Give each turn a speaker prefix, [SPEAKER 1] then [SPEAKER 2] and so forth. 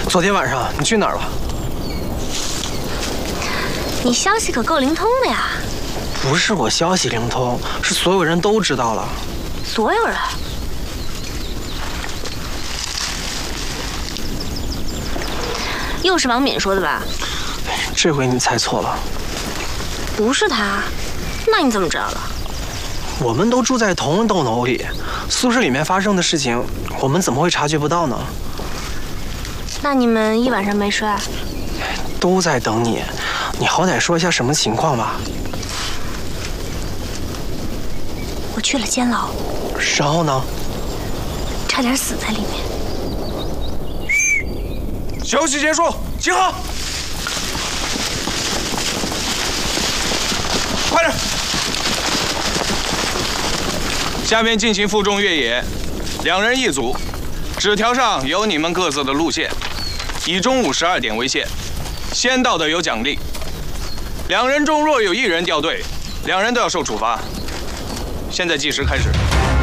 [SPEAKER 1] 昨天晚上你去哪儿了？
[SPEAKER 2] 你消息可够灵通的呀！
[SPEAKER 1] 不是我消息灵通，是所有人都知道了。
[SPEAKER 2] 所有人？又是王敏说的吧？
[SPEAKER 1] 这回你猜错了。
[SPEAKER 2] 不是他，那你怎么知道的？
[SPEAKER 1] 我们都住在同一栋楼里，宿舍里面发生的事情，我们怎么会察觉不到呢？
[SPEAKER 2] 那你们一晚上没睡？
[SPEAKER 1] 都在等你，你好歹说一下什么情况吧。
[SPEAKER 2] 我去了监牢，
[SPEAKER 1] 然后呢？
[SPEAKER 2] 差点死在里面。
[SPEAKER 3] 休息结束，集合！快点！下面进行负重越野，2人一组。纸条上有你们各自的路线，以中午12点为限。先到的有奖励。2人中若有1人掉队，2人都要受处罚。现在计时开始。